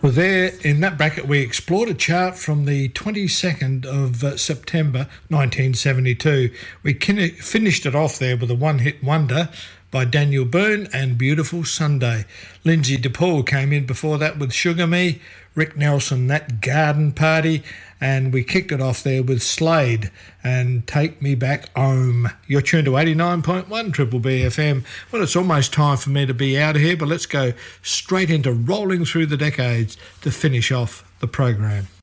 Well, there in that bracket, we explored a chart from the 22nd of September 1972. We finished it off there with a one-hit wonder by Daniel Byrne and Beautiful Sunday. Lindsay DePaul came in before that with Sugar Me, Rick Nelson, That Garden Party, and we kicked it off there with Slade and Take Me Back Home. You're tuned to 89.1 Triple B FM. Well, it's almost time for me to be out of here, but let's go straight into rolling through the decades to finish off the program.